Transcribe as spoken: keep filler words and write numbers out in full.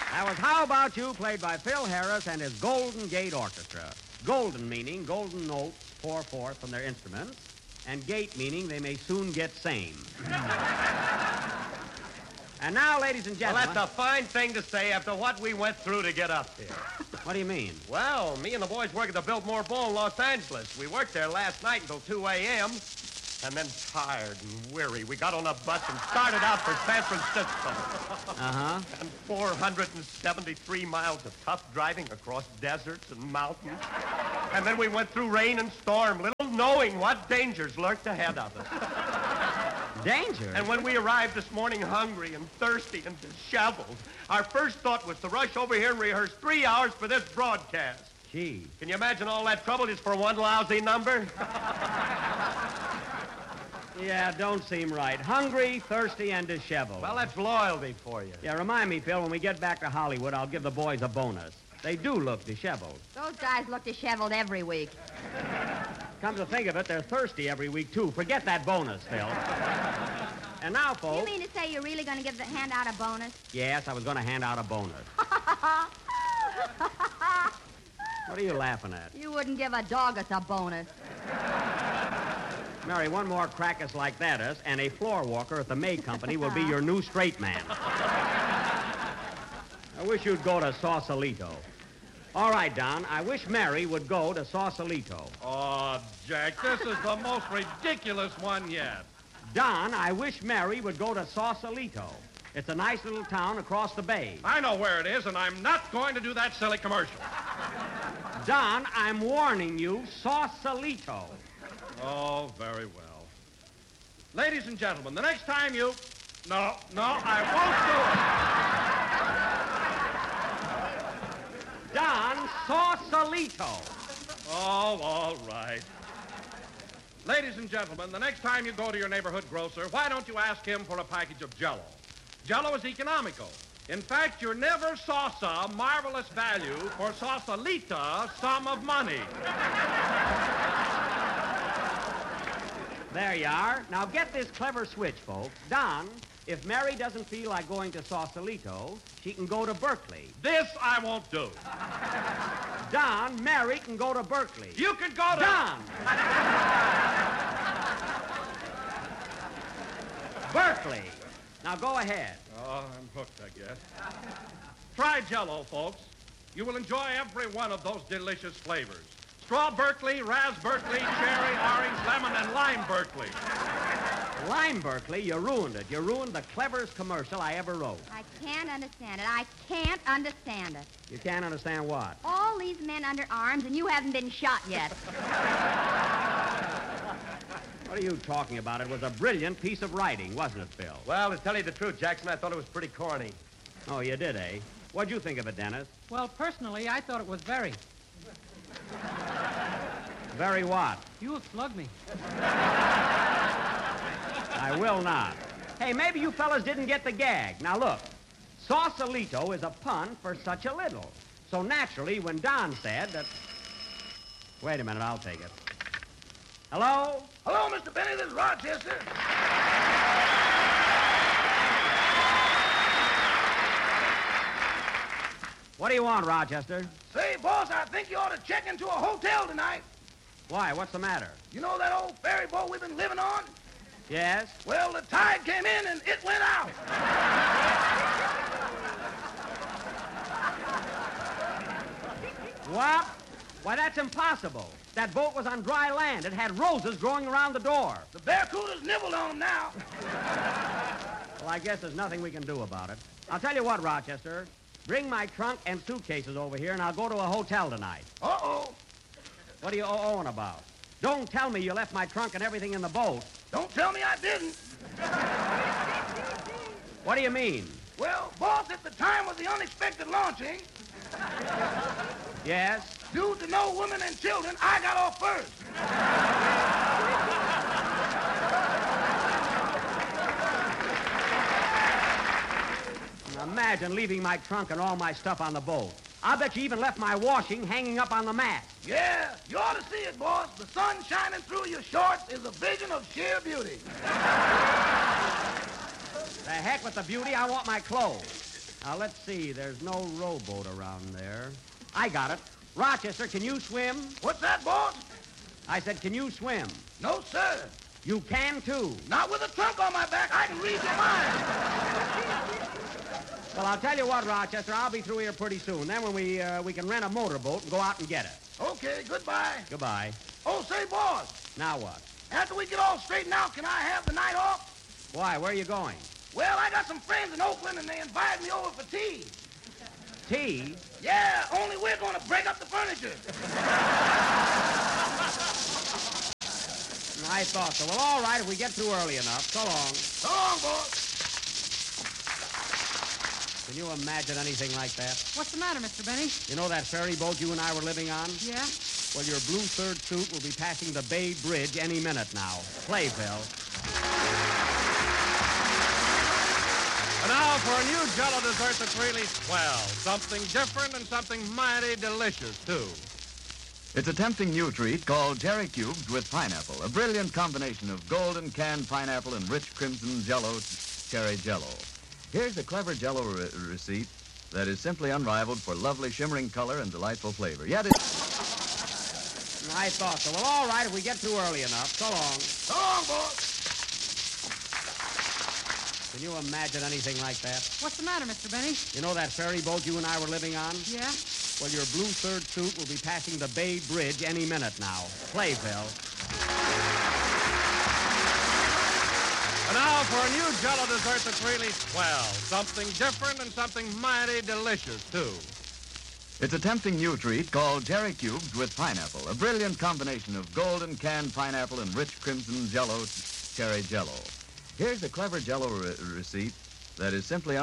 That was How About You, played by Phil Harris and his Golden Gate Orchestra. Golden meaning golden notes pour forth from their instruments, and gate meaning they may soon get same. And now, ladies and gentlemen... Well, that's a fine thing to say after what we went through to get up here. What do you mean? Well, me and the boys work at the Biltmore Bowl in Los Angeles. We worked there last night until two a.m., and then tired and weary, we got on a bus and started out for San Francisco. Uh-huh. And four hundred seventy-three miles of tough driving across deserts and mountains. And then we went through rain and storm, little knowing what dangers lurked ahead of us. Danger? And when we arrived this morning hungry and thirsty and disheveled, our first thought was to rush over here and rehearse three hours for this broadcast. Gee. Can you imagine all that trouble just for one lousy number? Yeah, don't seem right. Hungry, thirsty, and disheveled. Well, that's loyalty for you. Yeah, remind me, Phil, when we get back to Hollywood, I'll give the boys a bonus. They do look disheveled. Those guys look disheveled every week. Come to think of it, they're thirsty every week, too. Forget that bonus, Phil. And now, folks... You mean to say you're really going to give the hand out a bonus? Yes, I was going to hand out a bonus. What are you laughing at? You wouldn't give a dog us a bonus. Mary, one more crackus like that, us, and a floor walker at the May Company will be your new straight man. I wish you'd go to Sausalito. All right, Don, I wish Mary would go to Sausalito. Oh, Jack, this is the most ridiculous one yet. Don, I wish Mary would go to Sausalito. It's a nice little town across the bay. I know where it is, and I'm not going to do that silly commercial. Don, I'm warning you, Sausalito. Oh, very well. Ladies and gentlemen, the next time you... No, no, I won't do it. Don, Sausalito. Oh, all right. Ladies and gentlemen, the next time you go to your neighborhood grocer, why don't you ask him for a package of Jell-O? Jell-O is economical. In fact, your never Sausa marvelous value for Sausalita sum of money. There you are. Now get this clever switch, folks. Don, if Mary doesn't feel like going to Sausalito, she can go to Berkeley. This I won't do. Don, Mary can go to Berkeley. You can go to... Don! Berkeley. Now go ahead. Oh, I'm hooked, I guess. Try Jell-O, folks. You will enjoy every one of those delicious flavors. Straw Berkeley, Raz Berkeley, cherry, orange, lemon, and lime Berkeley. Lime Berkeley, you ruined it. You ruined the cleverest commercial I ever wrote. I can't understand it. I can't understand it. You can't understand what? All these men under arms, and you haven't been shot yet. What are you talking about? It was a brilliant piece of writing, wasn't it, Phil? Well, to tell you the truth, Jackson, I thought it was pretty corny. Oh, you did, eh? What'd you think of it, Dennis? Well, personally, I thought it was very. Very what? You have slugged me. I will not. Hey, maybe you fellas didn't get the gag. Now, look. Sausalito is a pun for such a little. So, naturally, when Don said that... Wait a minute, I'll take it. Hello? Hello, Mister Benny. This is Rochester. What do you want, Rochester? Say, boss, I think you ought to check into a hotel tonight. Why? What's the matter? You know that old ferry boat we've been living on? Yes? Well, the tide came in and it went out. What? Why, that's impossible. That boat was on dry land. It had roses growing around the door. The barracudas nibbled on them now. Well, I guess there's nothing we can do about it. I'll tell you what, Rochester. Bring my trunk and suitcases over here, and I'll go to a hotel tonight. Uh-oh. What are you oh-ohing about? Don't tell me you left my trunk and everything in the boat. Don't tell me I didn't. What do you mean? Well, boss, at the time of the unexpected launching... Yes? Due to no women and children, I got off first. Imagine leaving my trunk and all my stuff on the boat. I'll bet you even left my washing hanging up on the mast. Yeah, you ought to see it, boss. The sun shining through your shorts is a vision of sheer beauty. The heck with the beauty. I want my clothes. Now, let's see. There's no rowboat around there. I got it. Rochester, can you swim? What's that, boss? I said, can you swim? No, sir. You can, too. Not with a trunk on my back. I can read your mind. Well, I'll tell you what, Rochester, I'll be through here pretty soon. Then when we uh, we can rent a motorboat and go out and get it. Okay, goodbye. Goodbye. Oh, say, boss, Now what? after we get all straightened out, can I have the night off? Why, where are you going? Well, I got some friends in Oakland, and they invited me over for tea. Tea? Yeah, only we're going to break up the furniture. I thought so. Well, all right, if we get through early enough. So long. So long, boss. Can you imagine anything like that? What's the matter, Mister Benny? You know that ferry boat you and I were living on? Yeah? Well, your blue third suit will be passing the Bay Bridge any minute now. Play, Phil. And now for a new Jell-O dessert that's really swell. Something different and something mighty delicious, too. It's a tempting new treat called Cherry Cubes with pineapple, a brilliant combination of golden canned pineapple and rich crimson Jell-O cherry Jell-O. Here's a clever Jell-O re- receipt that is simply unrivaled for lovely shimmering color and delightful flavor. Yet it's... I thought so. Well, all right, if we get through early enough. So long. So long, boss. Can you imagine anything like that? What's the matter, Mister Benny? You know that ferry boat you and I were living on? Yeah? Well, your blue third suit will be passing the Bay Bridge any minute now. Play, Phil. And now for a new Jell-O dessert that's really swell. Something different and something mighty delicious, too. It's a tempting new treat called Cherry Cubes with pineapple, a brilliant combination of golden canned pineapple and rich crimson Jell-O cherry Jell-O. Here's a clever Jell-O re- receipt that is simply